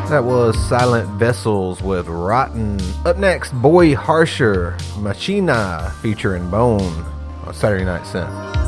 That was Silent Vessels with Rotten. Up next, Boy Harsher, Machina featuring Bone on Saturday Night Synth.